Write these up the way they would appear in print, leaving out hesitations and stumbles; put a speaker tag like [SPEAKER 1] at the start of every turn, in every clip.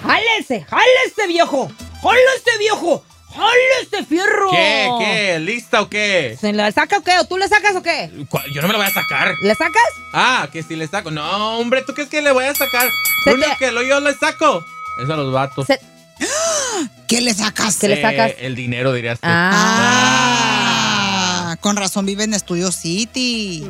[SPEAKER 1] ¡Jálese, viejo! ¡Jálese, viejo! ¡Jálese, fierro!
[SPEAKER 2] ¿Qué? ¿Lista o qué?
[SPEAKER 1] ¿Se la saca o qué? ¿O tú le sacas o qué?
[SPEAKER 2] Yo no me la voy a sacar.
[SPEAKER 1] ¿Le sacas?
[SPEAKER 2] Ah, que si le saco. No, hombre, ¿tú crees que le voy a sacar? Lo único que yo le saco es a los vatos.
[SPEAKER 3] ¿Qué le sacas?
[SPEAKER 1] ¿Qué le sacas?
[SPEAKER 2] El dinero, dirías tú.
[SPEAKER 3] Con razón vive en Studio City.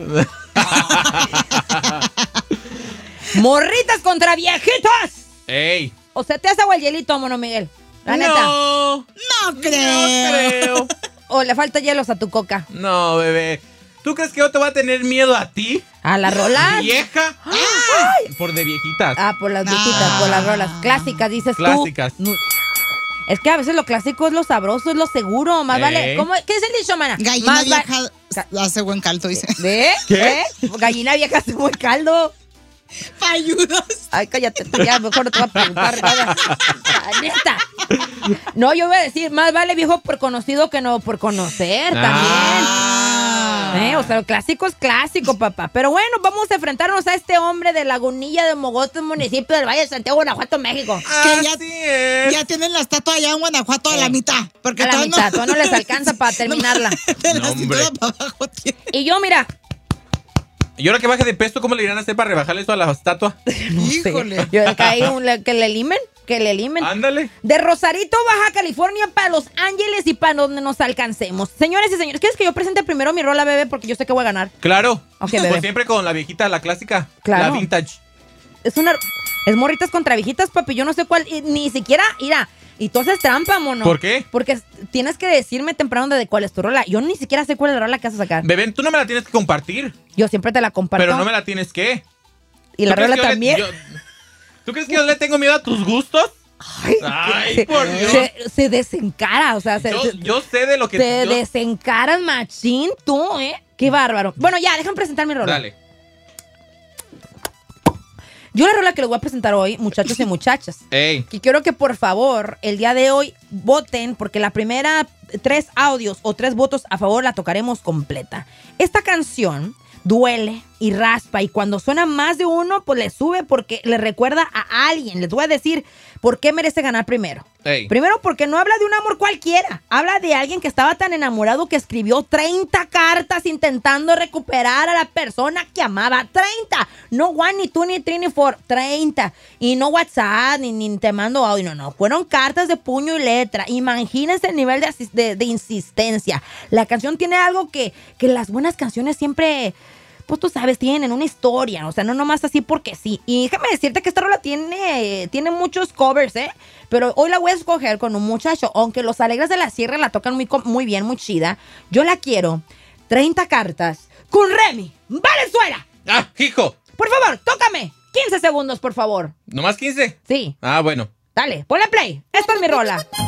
[SPEAKER 1] ¡Morritas contra viejitas!
[SPEAKER 2] ¡Ey!
[SPEAKER 1] ¿O se te hace agua el hielito, mono Miguel? La neta.
[SPEAKER 3] No creo.
[SPEAKER 1] ¿O le falta hielos a tu coca?
[SPEAKER 2] No, bebé. ¿Tú crees que yo te voy a tener miedo a ti?
[SPEAKER 1] ¿A las rolas?
[SPEAKER 2] ¿Vieja?
[SPEAKER 1] ¡Ay!
[SPEAKER 2] Por de viejitas.
[SPEAKER 1] Por las viejitas, por las rolas. Clásicas, dices
[SPEAKER 2] Clásicas.
[SPEAKER 1] tú. Es que a veces lo clásico es lo sabroso, es lo seguro. Más vale. ¿Qué es el dicho, mana?
[SPEAKER 3] Gallina vieja hace buen caldo, dice.
[SPEAKER 1] ¿Ve?
[SPEAKER 2] ¿Qué?
[SPEAKER 1] Gallina vieja hace buen caldo.
[SPEAKER 3] Ayudas.
[SPEAKER 1] Ay, cállate, ya mejor no te voy a preguntar nada. Neta. No, yo voy a decir, más vale viejo por conocido que no por conocer también. O sea, lo clásico es clásico, papá. Pero bueno, vamos a enfrentarnos a este hombre de Lagunilla de Mogotes, municipio del Valle de Santiago, Guanajuato, México.
[SPEAKER 3] Que ya tienen la estatua allá en Guanajuato a la mitad. Porque
[SPEAKER 1] a la mitad, todavía no les alcanza para terminarla.
[SPEAKER 3] De la cintura para abajo tiene.
[SPEAKER 1] Y yo, mira.
[SPEAKER 2] ¿Y ahora que baje de peso, cómo le irán a hacer para rebajarle eso a la estatua?
[SPEAKER 3] Híjole.
[SPEAKER 1] Yo caí que le limen.
[SPEAKER 2] Ándale.
[SPEAKER 1] De Rosarito, Baja California, para Los Ángeles y para donde nos alcancemos. Señores y señores, ¿quieres que yo presente primero mi rola, bebé? Porque yo sé que voy a ganar.
[SPEAKER 2] Claro.
[SPEAKER 1] Ok, bebé.
[SPEAKER 2] Pues siempre con la viejita, la clásica.
[SPEAKER 1] Claro.
[SPEAKER 2] La vintage.
[SPEAKER 1] Es morritas contra viejitas, papi. Yo no sé cuál, ni siquiera, mira. Y tú haces trampa, mono.
[SPEAKER 2] ¿Por qué?
[SPEAKER 1] Porque tienes que decirme temprano de cuál es tu rola. Yo ni siquiera sé cuál es la rola que vas a sacar.
[SPEAKER 2] Bebé, tú no me la tienes que compartir.
[SPEAKER 1] Yo siempre te la comparto.
[SPEAKER 2] Pero no me la tienes que.
[SPEAKER 1] Y la rola también.
[SPEAKER 2] ¿Tú crees que yo le tengo miedo a tus gustos? Ay, por Dios.
[SPEAKER 1] Se desencara, o sea.
[SPEAKER 2] Yo sé de lo que...
[SPEAKER 1] Te desencaras, machín, tú, ¿eh? Qué bárbaro. Bueno, ya, déjame presentar mi rola.
[SPEAKER 2] Dale.
[SPEAKER 1] Yo la rola que les voy a presentar hoy, muchachos y muchachas.
[SPEAKER 2] Ey.
[SPEAKER 1] Que quiero que por favor, el día de hoy, voten, porque la primera 3 audios o 3 votos a favor la tocaremos completa. Esta canción duele y raspa, y cuando suena más de uno, pues le sube porque le recuerda a alguien. Les voy a decir por qué merece ganar primero.
[SPEAKER 2] Ey.
[SPEAKER 1] Primero, porque no habla de un amor cualquiera. Habla de alguien que estaba tan enamorado que escribió 30 cartas intentando recuperar a la persona que amaba. 30. No one, ni two, ni three, ni four. 30. Y no WhatsApp, ni te mando audio. No. Fueron cartas de puño y letra. Imagínense el nivel de insistencia. La canción tiene algo que las buenas canciones siempre... Pues tú sabes, tienen una historia, o sea, no nomás así porque sí. Y déjame decirte que esta rola tiene muchos covers, ¿eh? Pero hoy la voy a escoger con un muchacho, aunque los Alegres de la Sierra la tocan muy bien, muy chida. Yo la quiero 30 cartas con Remy Valenzuela.
[SPEAKER 2] ¡Ah, hijo!
[SPEAKER 1] Por favor, tócame. 15 segundos, por favor.
[SPEAKER 2] ¿Nomás 15?
[SPEAKER 1] Sí.
[SPEAKER 2] Ah, bueno.
[SPEAKER 1] Dale, ponle play. Esta es mi rola.